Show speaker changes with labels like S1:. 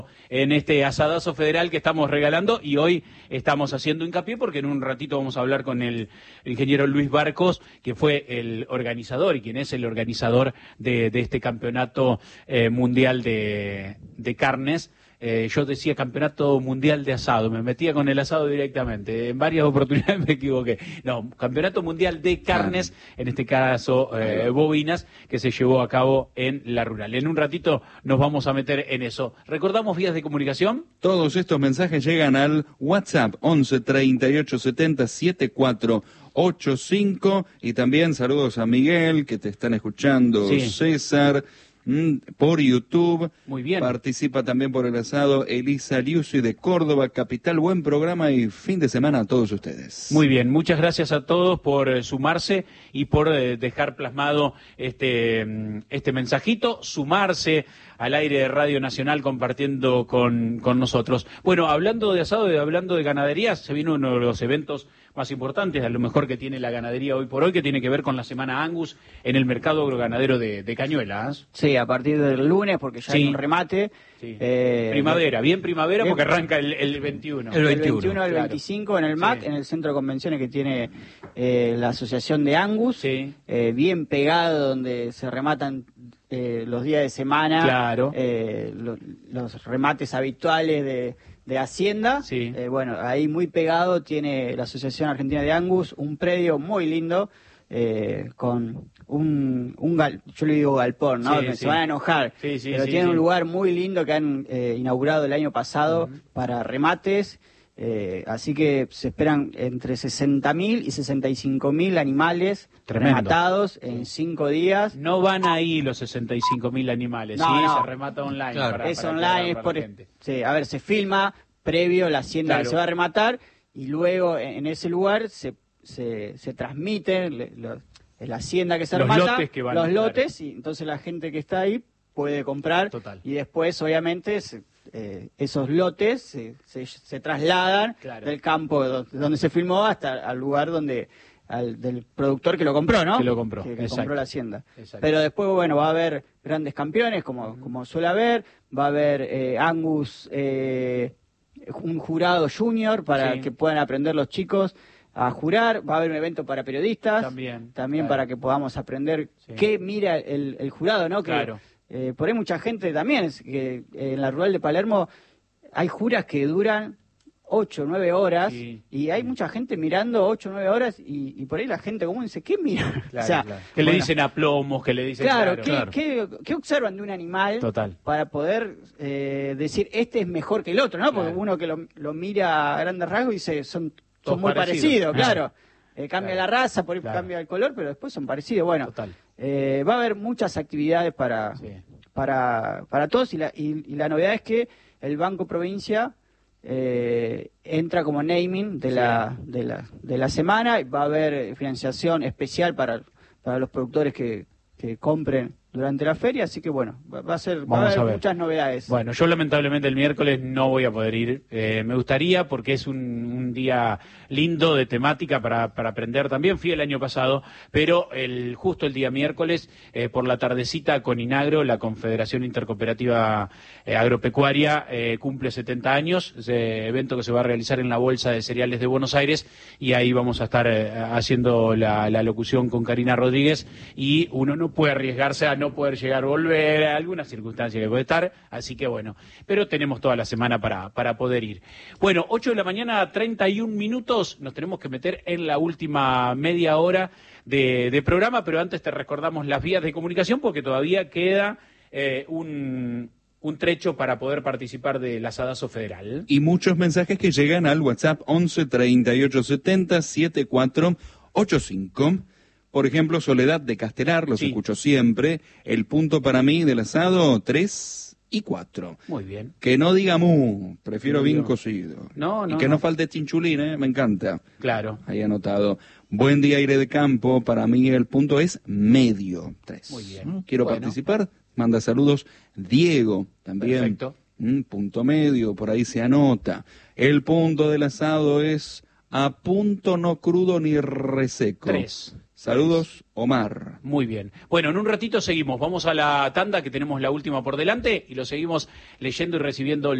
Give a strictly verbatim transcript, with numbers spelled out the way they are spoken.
S1: en este asadazo federal que estamos regalando, y hoy estamos haciendo hincapié porque en un ratito vamos a hablar con el ingeniero Luis Barcos, que fue el organizador y quien es el organizador de, de este campeonato eh, mundial de, de carnes. Eh, yo decía campeonato mundial de asado, me metía con el asado directamente, en varias oportunidades me equivoqué. No, campeonato mundial de carnes, en este caso eh, bovinas, que se llevó a cabo en La Rural. En un ratito nos vamos a meter en eso. ¿Recordamos vías de comunicación?
S2: Todos estos mensajes llegan al WhatsApp once treinta y ocho setenta setenta y cuatro ochenta y cinco, y también saludos a Miguel, que te están escuchando, sí. César, por YouTube.
S1: Muy bien.
S2: Participa también por el asado Elisa Liusi de Córdoba capital. Buen programa y fin de semana a todos ustedes.
S1: Muy bien, muchas gracias a todos por eh, sumarse y por eh, dejar plasmado este, este mensajito, sumarse al aire de Radio Nacional compartiendo con, con nosotros. Bueno, hablando de asado y hablando de ganaderías, se vino uno de los eventos más importantes, a lo mejor que tiene la ganadería hoy por hoy, que tiene que ver con la Semana Angus en el mercado agroganadero de, de Cañuelas.
S3: Sí, a partir del lunes, porque ya sí. hay un remate.
S1: Sí. Eh, primavera, bien primavera, bien, porque arranca el, el veintiuno.
S3: El veintiuno, el veintiuno al claro. veinticinco en el M A C, sí. en el centro de convenciones que tiene eh, la Asociación de Angus,
S1: sí.
S3: eh, bien pegado, donde se rematan eh, los días de semana,
S1: claro.
S3: eh, lo, los remates habituales de... de Hacienda,
S1: sí.
S3: eh, bueno, ahí muy pegado tiene la Asociación Argentina de Angus, un predio muy lindo, eh, con un, un gal, yo le digo galpón, ¿no?
S1: Sí,
S3: se
S1: sí.
S3: van a enojar,
S1: sí, sí,
S3: pero
S1: sí,
S3: tiene
S1: sí.
S3: un lugar muy lindo que han eh, inaugurado el año pasado uh-huh. para remates, eh, así que se esperan entre sesenta mil y sesenta y cinco mil animales
S1: Tremendo.
S3: rematados en cinco días.
S1: No van ahí los sesenta y cinco mil animales,
S3: no,
S1: sí,
S3: no.
S1: se remata online.
S3: Claro.
S1: Para,
S3: es
S1: para
S3: online, es por, sí, a ver, se filma previo la hacienda claro. que se va a rematar y luego en ese lugar se, se, se transmiten los, la hacienda que se
S1: los
S3: remata,
S1: lotes que van,
S3: los
S1: claro.
S3: lotes, y entonces la gente que está ahí puede comprar.
S1: Total.
S3: Y después obviamente se, eh, esos lotes se, se, se trasladan
S1: claro.
S3: del campo donde se filmó hasta al lugar donde al, del productor que lo compró, ¿no?
S1: Que lo compró,
S3: que, que compró la hacienda.
S1: Exacto.
S3: Pero después, bueno, va a haber grandes campeones, como, uh-huh. como suele haber, va a haber eh, Angus, eh, un jurado junior para
S1: sí.
S3: que puedan aprender los chicos a jurar, va a haber un evento para periodistas,
S1: también,
S3: también
S1: claro.
S3: para que podamos aprender
S1: sí.
S3: qué mira el, el jurado, ¿no? Que,
S1: claro.
S3: eh, por ahí mucha gente también, es que eh, en la rural de Palermo hay juras que duran ocho, nueve horas,
S1: sí.
S3: y hay mucha gente mirando ocho, nueve horas, y, y por ahí la gente común dice, ¿qué mira?
S1: Claro,
S3: o sea,
S1: claro. Que
S3: bueno,
S1: le dicen aplomos, que le dicen...
S3: Claro,
S1: claro,
S3: ¿qué,
S1: claro.
S3: ¿qué, qué observan de un animal
S1: Total.
S3: para poder eh, decir, este es mejor que el otro, ¿no? Porque
S1: claro.
S3: uno que lo, lo mira a grandes rasgos y dice, son, son muy
S1: parecidos,
S3: parecidos, claro. Eh, cambia
S1: claro.
S3: la raza, por ahí
S1: claro.
S3: cambia el color, pero después son parecidos. Bueno,
S1: Total.
S3: Eh, va a haber muchas actividades para,
S1: sí.
S3: para, para todos, y la, y, y la novedad es que el Banco Provincia... Eh, entra como naming de, sí. la, de, la, de la semana, y va a haber financiación especial para, para los productores que, que compren durante la feria, así que bueno, va a ser va a haber a muchas novedades.
S1: Bueno, yo lamentablemente el miércoles no voy a poder ir, eh, me gustaría porque es un, un día lindo de temática para, para aprender también, fui el año pasado, pero el justo el día miércoles, eh, por la tardecita con INAGRO, la Confederación Intercooperativa eh, Agropecuaria, eh, cumple setenta años, ese evento que se va a realizar en la Bolsa de Cereales de Buenos Aires, y ahí vamos a estar eh, haciendo la, la locución con Karina Rodríguez, y uno no puede arriesgarse a no poder llegar a volver, a alguna circunstancia que puede estar, así que bueno, pero tenemos toda la semana para, para poder ir. Bueno, ocho de la mañana, treinta y un minutos, nos tenemos que meter en la última media hora de, de programa, pero antes te recordamos las vías de comunicación porque todavía queda eh, un... un trecho para poder participar del asadazo federal.
S2: Y muchos mensajes que llegan al WhatsApp once treinta y ocho setenta setenta y cuatro ochenta y cinco. Por ejemplo, Soledad de Castelar, los
S1: sí.
S2: escucho siempre. El punto para mí del asado, tres y cuatro.
S1: Muy bien.
S2: Que no diga mu, prefiero
S1: no,
S2: bien
S1: no.
S2: cocido.
S1: No, no.
S2: Y que
S1: no,
S2: no falte chinchulín, ¿eh? Me encanta.
S1: Claro.
S2: Ahí anotado. Buen día, aire de campo. Para mí el punto es medio, tres.
S1: Muy bien.
S2: Quiero
S1: bueno.
S2: participar. Manda saludos. Diego, también.
S1: Perfecto.
S2: Mm, punto medio, por ahí se anota. El punto del asado es a punto no crudo ni reseco.
S1: Tres.
S2: Saludos, Omar.
S1: Muy bien. Bueno, en un ratito seguimos. Vamos a la tanda, que tenemos la última por delante, y lo seguimos leyendo y recibiendo